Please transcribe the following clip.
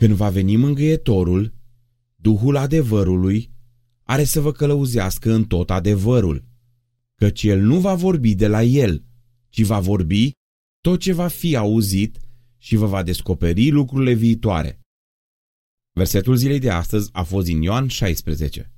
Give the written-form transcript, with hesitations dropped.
Când va veni mângâietorul, Duhul adevărului, are să vă călăuzească în tot adevărul, căci el nu va vorbi de la el, ci va vorbi tot ce va fi auzit și vă va descoperi lucrurile viitoare. Versetul zilei de astăzi a fost din Ioan 16.